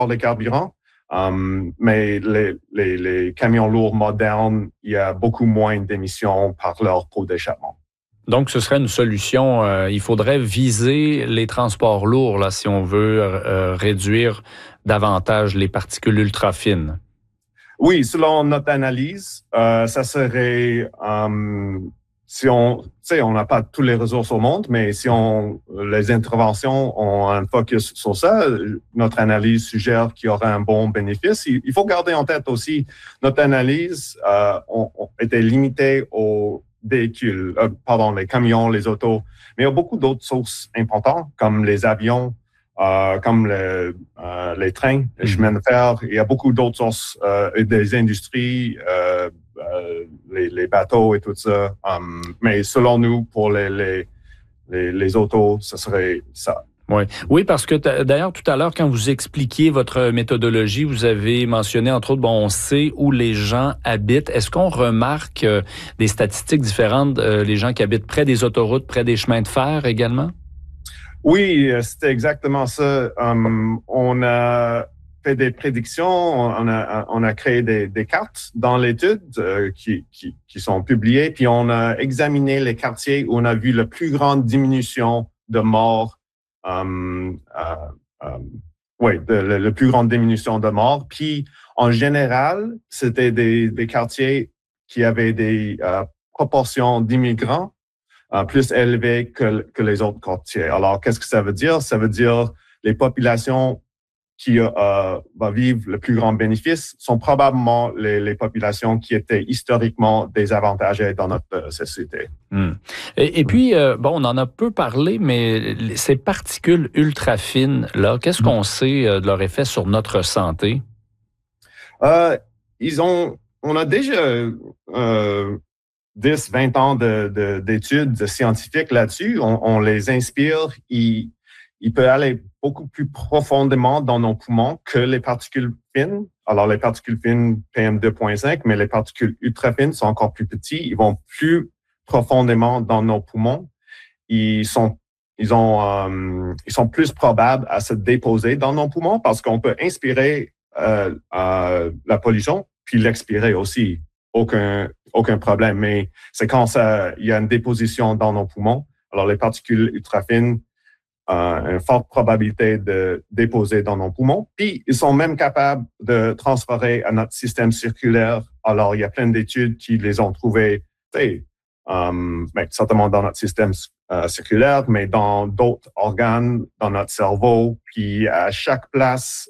les carburants. Mais les camions lourds modernes, il y a beaucoup moins d'émissions par leur pot d'échappement. Donc, ce serait une solution. Il faudrait viser les transports lourds là, si on veut réduire davantage les particules ultra fines. Oui, selon notre analyse, ça serait si on n'a pas toutes les ressources au monde, mais si les interventions ont un focus sur ça, notre analyse suggère qu'il y aura un bon bénéfice. Il faut garder en tête aussi, notre analyse était limitée aux véhicules, les camions, les autos, mais il y a beaucoup d'autres sources importantes, comme les avions, comme les trains, les chemins de fer. Il y a beaucoup d'autres sources, des industries, les bateaux et tout ça. Mais selon nous, pour les autos, ce serait ça. Oui, parce que d'ailleurs, tout à l'heure, quand vous expliquiez votre méthodologie, vous avez mentionné, entre autres, on sait où les gens habitent. Est-ce qu'on remarque des statistiques différentes, les gens qui habitent près des autoroutes, près des chemins de fer également? Oui, c'était exactement ça. On a fait des prédictions, on a créé des cartes dans l'étude qui sont publiées, puis on a examiné les quartiers où on a vu la plus grande diminution de morts, la plus grande diminution de morts. Puis en général, c'était des quartiers qui avaient des proportions d'immigrants plus élevées que les autres quartiers. Alors, qu'est-ce que ça veut dire? Ça veut dire les populations qui vont vivre le plus grand bénéfice sont probablement les populations qui étaient historiquement désavantagées dans notre société. Et puis, on en a peu parlé, mais ces particules ultra fines, là, qu'est-ce qu'on sait de leur effet sur notre santé? On a déjà 10, 20 ans d'études scientifiques là-dessus. On les inspire. Il peut aller beaucoup plus profondément dans nos poumons que les particules fines. Alors, les particules fines PM2.5, mais les particules ultra fines sont encore plus petits. Ils vont plus profondément dans nos poumons. Ils sont plus probables à se déposer dans nos poumons parce qu'on peut inspirer la pollution puis l'expirer aussi. Aucun problème. Mais c'est quand il y a une déposition dans nos poumons. Alors, les particules ultra fines une forte probabilité de déposer dans nos poumons. Puis, ils sont même capables de transférer à notre système circulaire. Alors, il y a plein d'études qui les ont trouvées, certainement dans notre système circulaire, mais dans d'autres organes, dans notre cerveau. Puis, à chaque place,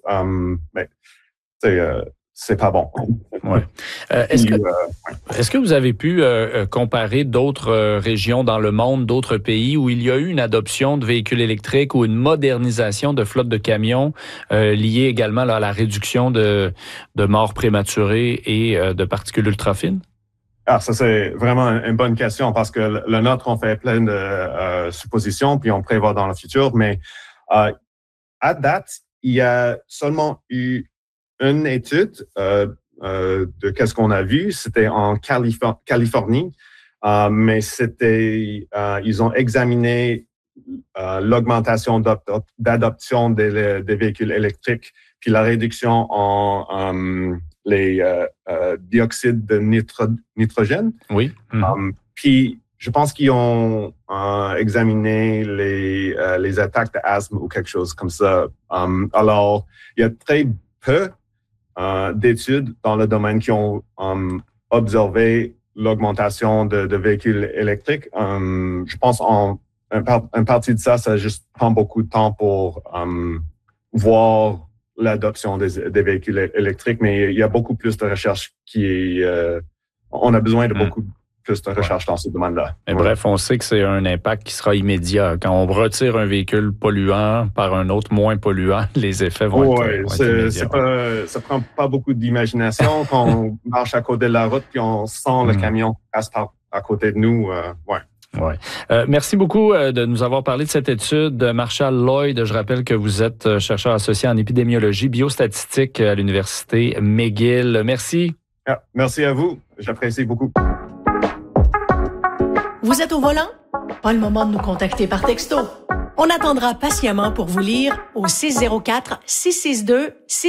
c'est pas bon. Ouais. Est-ce que vous avez pu comparer d'autres régions dans le monde, d'autres pays où il y a eu une adoption de véhicules électriques ou une modernisation de flottes de camions liée également à la réduction de morts prématurées et de particules ultra fines? Ah, ça, c'est vraiment une bonne question parce que le nôtre, on fait plein de suppositions puis on prévoit dans le futur. Mais à date, il y a seulement eu une étude de qu'est-ce qu'on a vu, c'était en Californie, mais ils ont examiné l'augmentation d'adoption des véhicules électriques, puis la réduction en les dioxydes de nitrogène. Oui. Puis je pense qu'ils ont examiné les attaques d'asthme ou quelque chose comme ça. Alors, il y a très peu d'études dans le domaine qui ont observé l'augmentation de véhicules électriques. Je pense une partie de ça juste prend beaucoup de temps pour voir l'adoption des véhicules électriques, mais il y a beaucoup plus de recherche on a besoin de beaucoup plus de recherche dans ce domaine-là. Mais bref, on sait que c'est un impact qui sera immédiat. Quand on retire un véhicule polluant par un autre moins polluant, les effets vont être immédiats. Ça prend pas beaucoup d'imagination quand on marche à côté de la route puis on sent le camion qui passe à côté de nous. Merci beaucoup de nous avoir parlé de cette étude. Marshall Lloyd, je rappelle que vous êtes chercheur associé en épidémiologie biostatistique à l'Université McGill. Merci. Merci à vous. J'apprécie beaucoup. Vous êtes au volant? Pas le moment de nous contacter par texto. On attendra patiemment pour vous lire au 604-662-6